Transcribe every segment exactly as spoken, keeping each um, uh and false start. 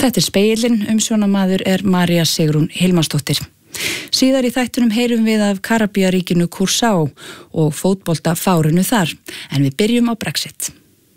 Þetta er Spegillinn, umsjónamaður er María Sigrún Hilmarsdóttir. Síðar í þættunum heyrum við af Karabíaríkinu Curaçao og fótbolta fárinu þar, en við byrjum á Brexit.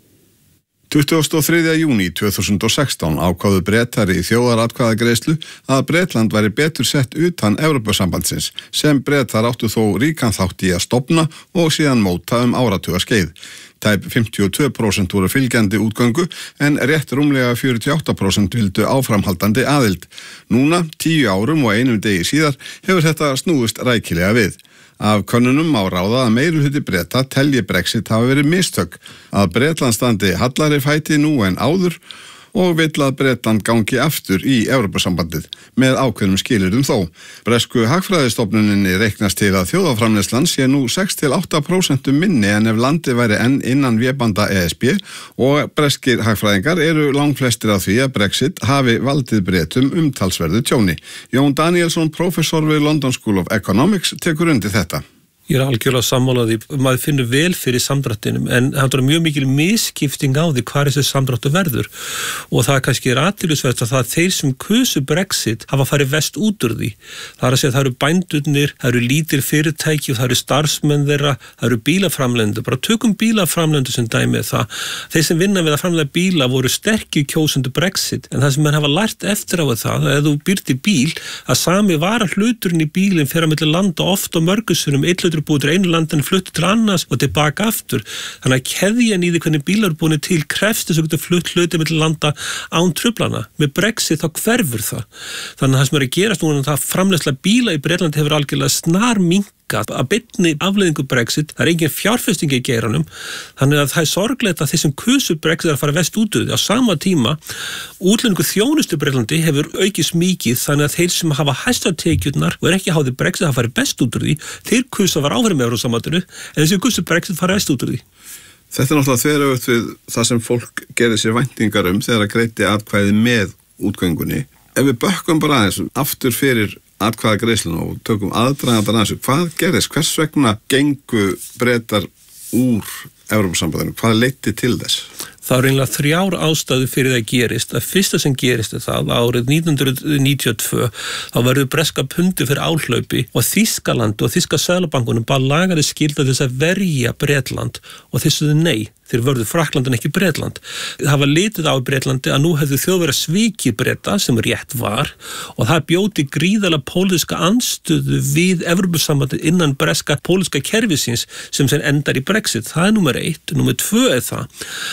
tuttugasta og þriðja júní tvö þúsund og sextán ákváðu Bretar í þjóðaratkvæðagreiðslu að Bretland væri betur sett utan Evrópusambandsins, sem Bretar áttu þó ríkan þátt í að stofna og síðan móta um áratuga skeið. Tæp fimmtíu og tvö prósent voru fylgjandi útgöngu en rétt rúmlega fjörutíu og átta prósent vildu áframhaldandi aðild. Núna, tíu árum og einum degi síðar, hefur þetta snúist rækilega við. Af könnunum má ráða að meirihluti Breta telji Brexit hafa verið mistök, að Bretland standi hallari fæti nú en áður og vill að Bretland gangi aftur í Evrópusambandið með ákveðnum skilyrðum þó. Bresku hagfræðistofnuninni reiknast til að þjóðarframleiðslan sé nú sex til átta prósent minni en ef landið væri enn innan vébanda E S B og breskir hagfræðingar eru langflestir af því að Brexit hafi valdið Bretum umtalsverðu tjóni. Jón Danielsson, prófessor við London School of Economics, tekur undir þetta. Ég er algjörlega sammálaði, maður finnur vel fyrir samdráttinum en það er mjög mikil misskipting á því hvað þessi samdráttu verður og það kannski er athyglisvert að það að þeir sem kusu Brexit hafa farið vest út úr því. Það er að segja að það eru bændurnir, það eru lítil fyrirtæki og það eru starfsmenn þeirra, það eru bílaframlendur, bara tökum bílaframlendur sem dæmið það. Þeir sem vinna við að framlega bíla voru sterkir kjósendur Brexit en það sem menn hafa lært eftir á það að ef þú býrt í bíl að sami vara hluturinn í bílinn fer á milli landa oft og mörgusunum einn búið til einu landin fluttu til annars og tilbaka aftur. Þannig að keðjan í því hvernig bílar eru búin til krefst þess að geta flutt hluti milli landa án truflana. Með Brexit þá hverfur það. Þannig að það sem er að gerast núna það framleiðsla bíla í Bretlandi hefur algjörlega snar minnkað að beinni afleiðingu Brexit. Það er engin fjárfesting í geiranum. Þannig að það er sorglegt að þeir sem kusu Brexit að fara vest út úr því. Á sama tíma útlendingu þjónustu Bretlandi hefur aukist mikið þannig að þeir sem hafa hæsta tekjurnar og er ekki háði Brexit að fara best út úr því. Þeir kusu að fara áfram með Evrópusambandinu en þessi kusu Brexit fara vest út úr því. Þetta er náttúrulega þveröfugt við það sem fólk gerir sér væntingar um þegar að greiddi atkvæði með útgöngunni. Ef við bökkum bara aðeins aftur fyrir atkvæðagreiðsluna og tökum aðdragandann að þessu, hvað gerðist? Hvers vegna gengu Bretar úr Evrópusambandinu? Hvað leiddi til þess? Það er einlega þrjár ástæðu fyrir það gerist. Það fyrsta sem gerist er það að árið nítján hundruð níutíu og tvö þá verður breska pundi fyrir áhlaupi og Þýskaland og Þýska seðlabankunum bara lagaði skylda til þess að verja Bretland og þeir sögðu nei. Þeir vörðu Frakkland en ekki Bretland. Það var litið á Bretlandi að nú hefðu Þjóðverjar svikið Breta sem rétt var og það bjóti gríðarlega pólitíska andstöðu við Evrópusambandið innan breska pólitíska kerfisins sem sem endar í Brexit. Það er númer eitt. Númer tvö er það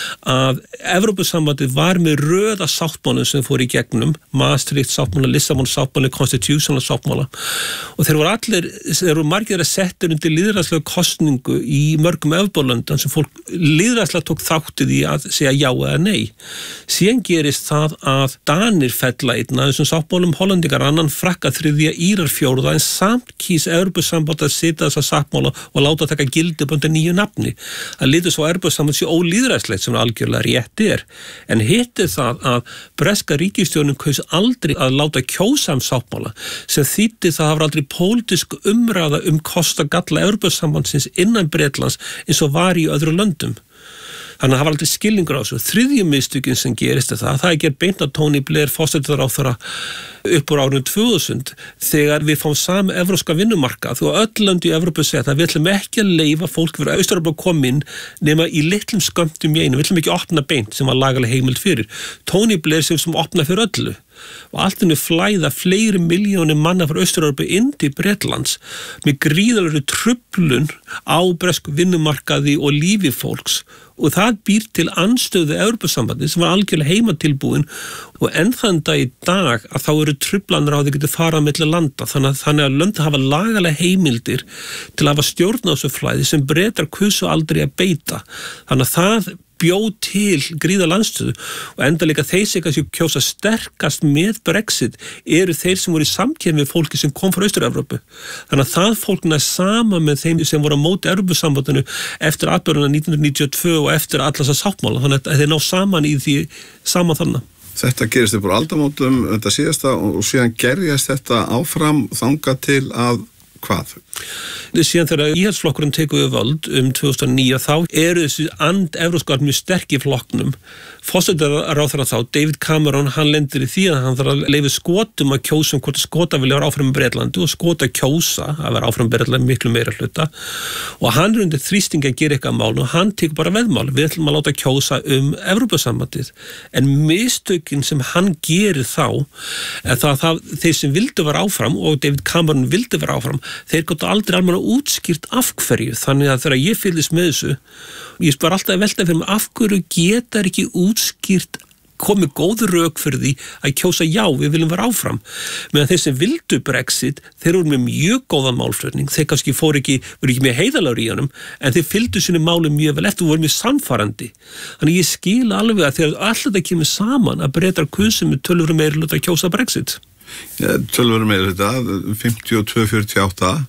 að Evrópusambandið var með röða sáttmálum sem fór í gegnum, Maastricht sáttmála, Lissabon sáttmála, Constitutional sáttmála og þeir voru allir, þeir voru margir að setja undir lýðræðslega kosningu í mörgum Evrópulöndum sem fólk lýðræðslega tók þáttið í að segja já eða nei. Síðan gerist það að Danir fella einn að þessum sáttmálum Hollendingar annan Frakka þriðja Írar fjórða en samt kýs Evrópusamband að setja þessa sáttmála og láta taka gildi upp undir nýju nafni. Það litur svo Evrópusamband sé ólýðræðslegt sem algjörlega rétt er. En hitt er það að breska ríkisstjórnin kaus aldrei að láta kjósa um sáttmála sem þýddi það hafa aldrei pólitísk umræða um kosta galla Evrópusambandsins innan Bretlands eins og var í öðru löndum. Þannig að það var aldrei skilningur á þessu. Þriðju mistökin sem gerist er það, það er gerð beint að Tony Blair forsætisráðherra upp úr árinu tvö þúsund þegar við fáum sami evrópska vinnumarkað og öll lönd í Evrópu segja að við ætlum ekki að leyfa fólk fyrir Austur-Evrópu að koma inn nema í litlum skömmtum í einu, við ætlum ekki að opna beint sem var lagalega heimild fyrir. Tony Blair sem sem opna fyrir öllu og allt henni flæða fleiri miljónir manna frá Austur-Evrópu inn til Bretlands með gríðarlegri truflun á bresku vinnumarkaði og lífi fólks og það býr til andstöðu Evrópusambandið sem var algjörlega heimatilbúin og enn þann dag í dag að þá eru truflanir á því getur farað milli landa þannig að, þannig að lönd hafa lagalega heimildir til að hafa stjórn á þessu flæði sem Bretar kusu aldrei að beita. Þannig að það bjóð til gríða landstöðu og enda líka þeir sem kannski kjósa sterkast með Brexit eru þeir sem voru í samkeppni við fólki sem kom frá Austur-Evrópu. Þannig að það fólkna sama með þeim sem voru á móti Evrópusambandinu eftir atburðina nítján hundruð níutíu og tvö og eftir allar þessa sáttmála. Þannig að þeir ná saman í því saman þannig. Þetta gerist upp úr aldamótum þetta síðasta og síðan gerjast þetta áfram þangað til að hvað? Síðan þegar íhaldsflokkurinn tekur við völd um tvö þúsund og níu þá eru þessi and-evróskar mjög sterk í flokknum. Forsetaráðherra þá, David Cameron, hann lendir í því að hann þarf að leyfa Skotum að kjósa um hvort Skota vilja vera áfram með Bretlandi og Skota kjósa að vera áfram með Bretlandi miklu meira hluta og hann er undir þrýstingi að gera eitthvað mál og hann tekur bara veðmál. Við ætlum að láta kjósa um Evrópusambandið en mistökin sem hann gerir þá er það að þeir sem vildu vera áfram og David Cameron vildi vera áfram, þeir gott aldrei alveg útskýrt af hverju, þannig að þegar ég fylgist með þessu, ég spara alltaf að velta fyrir mig af hverju getar ekki útskýrt komið góður rök fyrir því að kjósa já, við viljum vera áfram. Meðan þeir sem vildu Brexit, þeir eru með mjög góðan málflutning, þeir kannski fóru ekki, voru ekki mjög heiðalegur í honum, en þeir fylgdu sinni máli mjög vel eftir og voru mjög sannfærandi. Þannig ég skil alveg að þegar alltaf það kemur saman að Bretar kusu með tölvöru meirihluta að kjósa Brexit. Ja, tölvöru meirihluta, fimmtíu og tvö til fjörutíu og átta,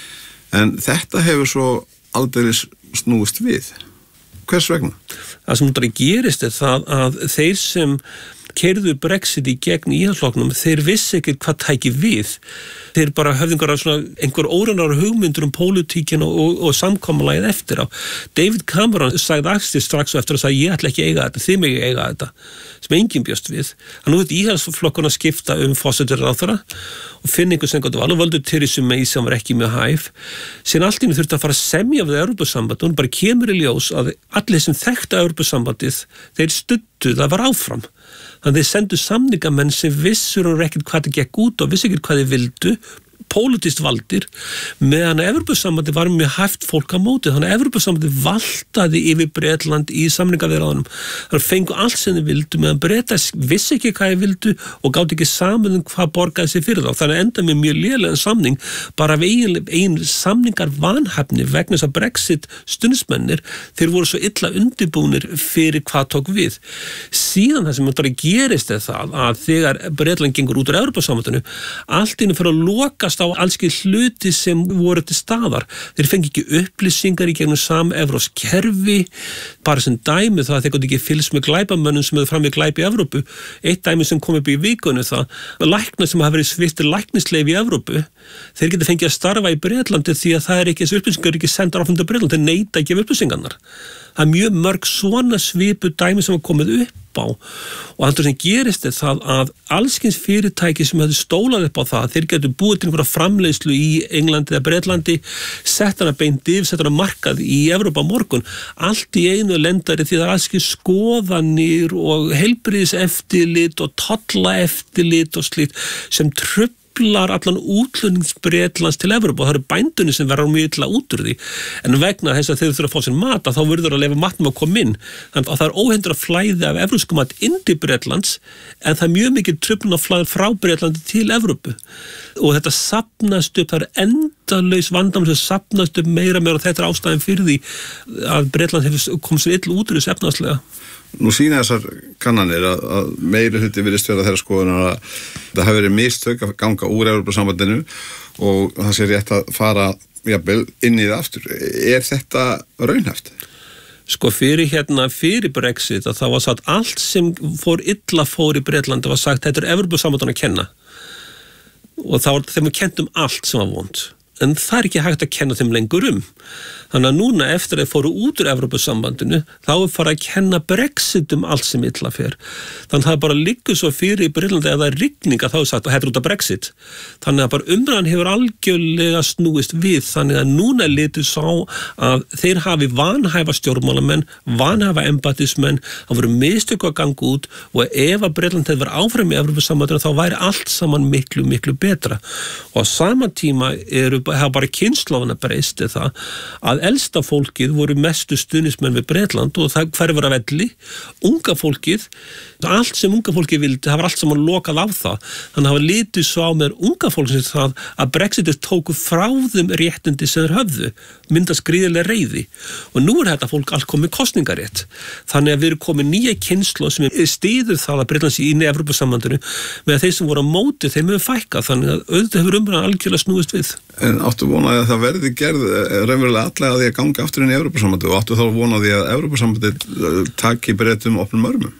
en þetta hefur svo aldrei snúist við. Hvers vegna? Það sem þetta gerist er það að þeir sem keyrðu Brexit í gegn íhaldsflokknum, þeir vissi ekki hvað tæki við. Þeir bara höfðu einhver óranar hugmyndur um pólitíkina og, og samkomulagið eftir á. David Cameron sagði axti strax eftir að sagði, ég ætla ekki að eiga þetta, þið mig eiga þetta, sem enginn bjóst við. Hann núið íhaldsflokkurna skipta um forsetaráðherra og finna einhver sem gott val og völdu Theresa May sem var ekki mjög hæf. Síðan allt í einu þurfti að fara að semja við Evrópusambandið og hún bara kemur í ljós að allir sem þekktu Evrópusambandið, þeir studdu það var áfram. Þannig þeir sendu samningamenn sem vissur og ekkert hvað það gekk út og vissi ekkert hvað þeir vildu, pólitískt valdir, meðan Evrópusambandi var mjög hæft fólk á móti, þannig að Evrópusambandi valtaði yfir Bretland í samningaviðræðunum. Það fengu allt sem þeir vildu, meðan Bretar vissi ekki hvað þeir vildu og gátt ekki saman um hvað borgaði sig fyrir þá. Þannig enda með mjög lélegan samning, bara af ein, ein samningar vanhæfni vegna þess að Brexit stundsmennir, þeir voru svo illa undirbúnir fyrir hvað tók við. Síðan það sem þetta gerist er það að þegar Bretland gengur út úr Evrópusambandinu, allt inni fyrir að loka á allski hluti sem voru til staðar. Þeir fengi ekki upplýsingar í gegnum sam-evrópsk kerfi, bara sem dæmi það að þeir gátu ekki fylgst með glæpamönnum sem hefur fram við glæp í Evrópu. Eitt dæmi sem kom upp í vikunni það, læknar sem hafa verið sviptir læknisleif í Evrópu, þeir geta fengið að starfa í Bretlandi því að það er ekki, þessi upplýsingar er ekki sendar áfram til Bretland, þeir neita ekki af upplýsingarnar. Það er mjög mörg svona svipu dæmi sem hafa komið upp á og það sem gerist er það að allskins fyrirtæki sem hefur stólað upp á það, þeir getur búið til einhverja framleiðslu í Englandi eða Bretlandi, sett hana beint yfir, sett hana markað í Evrópa morgun, allt í einu lendari því það er allskins skoðanir og heilbrigðiseftirlit og tollaeftirlit og slíkt sem truflar allan útflutningsbretlands til Evrópu og það eru bændunni sem verður mjög illa út úr því en vegna þess að þeir þurfa að fá sér mat þá verður að lefa matnum að koma inn þannig að það er óhindra flæði af evrópskum mat inn til Bretlands en það er mjög mikið truflun að flæði frá Bretlandi til Evrópu og þetta safnast upp, það er endalaus vandamál sem safnast upp meira meira og þetta er ástæðan fyrir því að Bretland hefur komið sér illa út úr þessu efnahagslega. Nú sýna þessar kannanir að, að meiri hluti virðist vera þeirra skoðunar að það hafi verið mistök að ganga úr Evrópusambandinu og það sé rétt að fara jafnvel inn í það aftur. Er þetta raunhæft? Sko fyrir hérna, fyrir Brexit að það var sagt allt sem fór illa fór í Bretlandi var sagt þetta er Evrópusambandinu að kenna og það var þeim að kennt um allt sem var vont. En það er ekki hægt að kenna þeim lengur um. Þannig að núna eftir að þeir fóru út úr Evrópusambandinu þá er fara að kenna Brexit um allt sem illa fer. Þannig að það bara liggur svo fyrir í Bretlandi ef það er rigninga þá er sagt að þetta er út af Brexit. Þannig að bara umræðan hefur algjörlega snúist við. Þannig að núna litur sá að þeir hafi vanhæfa stjórnmálamenn, vanhæfa embættismenn, það voru mistök að ganga út og ef að Bretland hefur verið áfram í Evrópusambandinu þá væri allt saman miklu, miklu betra. Og á sama tíma eru hafa bara kynslófana breyst það að elsta fólkið voru mestu stuðningsmenn við Bretland og það hverfur af elli, unga fólkið, allt sem unga fólkið vildi, það var allt saman lokað á það, þannig að hafa litið svo á með unga fólkið það að Brexitir tóku frá þeim réttindi sem þeir höfðu, myndast gríðilega reiði og nú er þetta fólk allt komið kosningarétt, þannig að við erum komið nýja kynslóð sem styður það að Bretland sé inn í Evrópusambandinu með þeir sem voru á móti þeim hefur fækkað, þannig að auðvitað hefur umræðan algjörlega snúist við. En áttu vonaði að það verði gerð raunverulega allega að því að ganga aftur inn í Evrópusambandið og áttu þá vonaði að Evrópusambandið taki Bretum opnum örmum?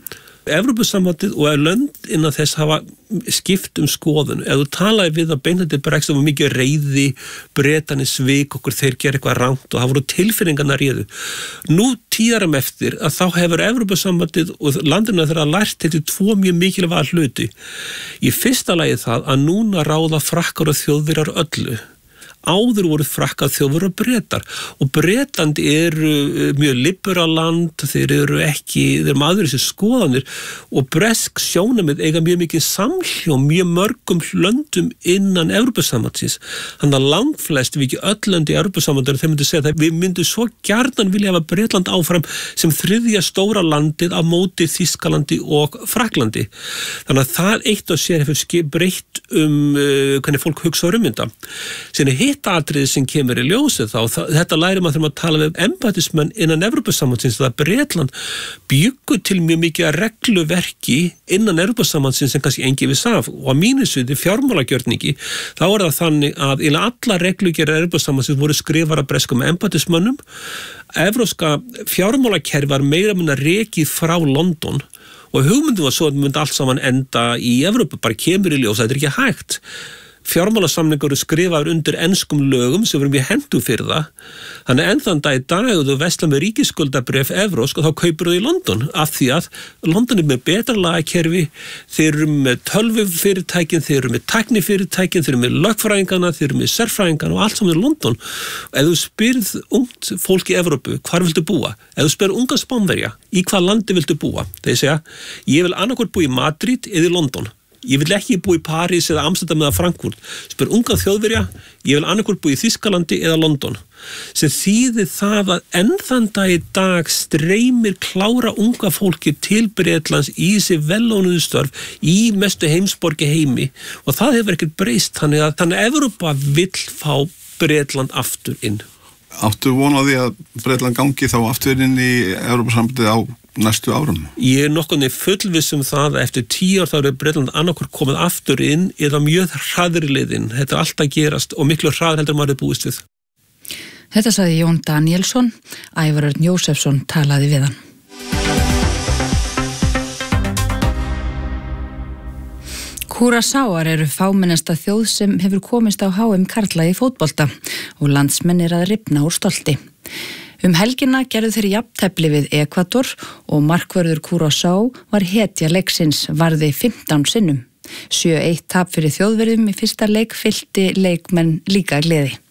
Evrópusambandið og lönd innan þess hafa skipt um skoðun. Ef þú talaði við að beinandi Brexit var mikið reiði, Bretarnir svik okkur, þeir gera eitthvað rangt og það voru tilfinningarnar réðu. Nú tíðarum eftir að þá hefur Evrópusambandið og landina þeirra lært þetta tvo mjög mikilvæga hluti. Í fyrsta lagi það að núna ráða Frakkar og Þjóðverjar öllu. Áður voru Frakkar, Þjóðverjar og Bretar og Bretland eru mjög liberal land, þeir eru ekki, þeir eru maður þessi skoðanir og bresk sjónarmið eiga mjög mikið samhljóm, mjög mörgum löndum innan Evrópusambandsins. Þannig að langflest, við ekki öll lönd í Evrópusambandsins, þeir myndu segja að við myndum svo gjarnan vilja hafa Bretland áfram sem þriðja stóra landið á móti Þýskalandi og Frakklandi. Þannig að það eitt og sér hefur breytt um uh, hvernig fólk hugsa um þetta. Sinni hitt atriði sem kemur í ljósið þá, það, þetta læri maður þegar maður tala við embættismenn innan Evrópusambandsins að Bretland byggu til mjög mikið regluverki innan Evrópusambandsins sem kannski engi við saf og að mínu sviði fjármálagjörningi þá er það þannig að illa alla reglugerðir Evrópusambandsins voru skrifar af breskum embættismönnum. Evrópska fjármálakerfi var meira minna rekið frá London og hugmyndum var svo að myndi allt saman enda í Evrópu, bara kemur í ljós, þetta er ekki hægt. Fjármálasamningar eru skrifaður undir enskum lögum sem verður mjög hentu fyrir það. Þannig enn þann dag í dag og þú vesla með ríkisskuldabréf evrósk og þá kaupir þú í London af því að London er með betra lagakerfi, þeir eru með tölvufyrirtækin, þeir eru með tæknifyrirtækin, þeir eru með lögfræðingana, þeir eru með sérfræðingana og allt saman í London. Og ef þú spyrð ungt fólk í Evrópu, hvar viltu búa? Ef þú spyrð unga Spánverja, í hvað landi viltu búa? Þeir segja, ég vil annarkvort búa í Madrid eða í London. Ég vil ekki búa í París eða Amsterdam eða Frankfurt. Spyr unga Þjóðverja, ég vil annarkvort búa í Þýskalandi eða London. Sem þýðir það að enn þann dag í dag streymir klára unga fólki til Bretlands í þessi velónuðu störf í mestu heimsborgi heimi og það hefur ekkert breyst þannig að þannig að Evrópa vill fá Bretland aftur inn. Áttu vonaði að Bretland gangi þá aftur inn í Evrópusambandið á næstu árum? Ég er nokkuð fullviss um það að eftir tíu ár þá er Bretland annarkvort komið aftur inn eða mjög hraðri leiðin. Þetta er alltaf gerast og miklu hraðar heldur maður er búist við. Þetta sagði Jón Danielsson, Ævar Örn Jósefsson talaði við hann. Kúrasáar eru fámennasta þjóð sem hefur komist á H M karla í fótbolta og landsmenn er að rifna úr stolti. Um helgina gerðu þeir jafntefli við Ekvador og markvörður Kúrasá var hetja leiksins, varði fimmtán sinnum. sjö eitt tap fyrir Þjóðverjum í fyrsta leik fyllti leikmenn líka gleði.